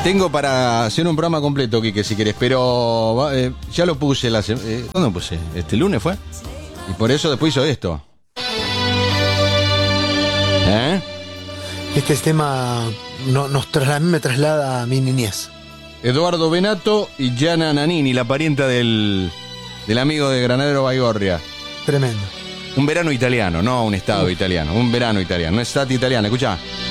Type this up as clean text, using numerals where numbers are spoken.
Tengo para hacer un programa completo, Quique, si querés, pero ya lo puse ¿cuándo puse? ¿Este lunes fue? Y por eso después hizo esto. Este tema a mí me traslada a mi niñez. Eduardo Benato y Gianna Nannini, la parienta del amigo de Granadero Baigorria. Tremendo. Un verano italiano, no un estado italiano, un verano italiano, no estate italiana, escuchá.